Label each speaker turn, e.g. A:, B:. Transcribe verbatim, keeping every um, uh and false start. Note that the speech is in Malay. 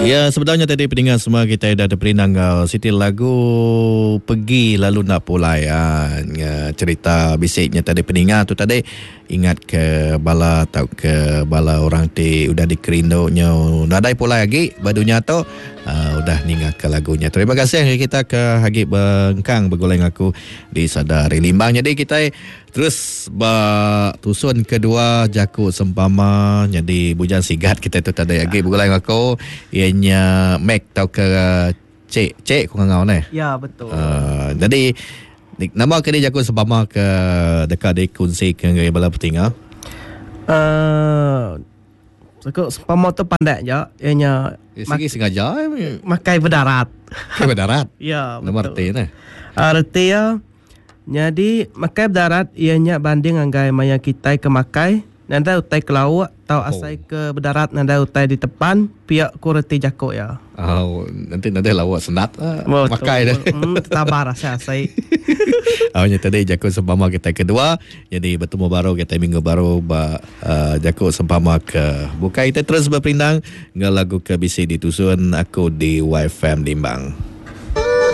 A: Ya, sebenarnya tadi pendengar semua kita dah ada perinang uh, Siti lagu Pergi Lalu Nak Pulayan. Uh, cerita bisiknya tadi pendengar tu tadi ingat ke bala atau ke bala orang ti udah dikerindoknya nadai pula lagi badunya tu uh, udah ningat ke lagunya. Terima kasih kita ke Hagib Bengkang bergulai aku di Sadari Limbang. Jadi kita terus tusun kedua Jakut Sempama. Jadi bujang sigat kita tu tadi Hagib bergulai aku ianya Mac tau ke Cik Cik kau ngau ni.
B: Ya betul.
A: Uh, jadi nama kini Jakut Sempama ke dekat di kunci ke bala petinga.
B: Uh, Jakut Sempama tu pandai je ianya
A: eh, segi sengaja
B: makai berdarat.
A: Makai berdarat.
B: Ya betul.
A: Nama arti ni.
B: Arti ya. Jadi makai berdarat ianya banding anggai maya kita ke makai nanda utai ke laut atau asai oh. ke berdarat nanda utai di tepan pihak kureti Jakut ya.
A: Oh, nanti nanti lawak senat ah, makai dah.
B: Hmm, tabar rasa asai.
A: Awalnya tadi Jakut Sempama kita kedua. Jadi bertemu baru kita minggu baru ba uh, Jakut Sempama ke buka kita terus berpindang dengan lagu ke B C ditusun aku di Y F M Limbang.